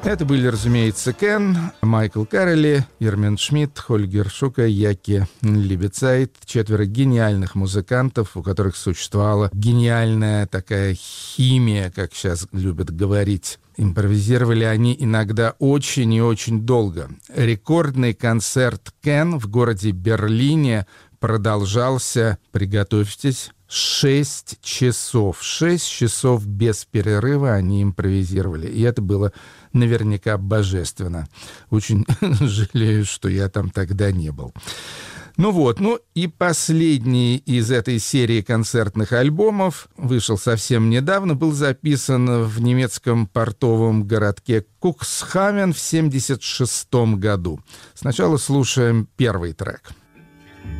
Это были, разумеется, Кен, Майкл Каррелли, Ирмин Шмидт, Хольгер Шука, Яки Либецайт. 4 гениальных музыкантов, у которых существовала гениальная такая химия, как сейчас любят говорить. Импровизировали они иногда очень и очень долго. Рекордный концерт Кен в городе Берлине продолжался, приготовьтесь, 6 часов. 6 часов без перерыва они импровизировали. И это было наверняка божественно. Очень жалею, что я там тогда не был. Ну и последний из этой серии концертных альбомов вышел совсем недавно, был записан в немецком портовом городке Куксхамен в 1976 году. Сначала слушаем первый трек.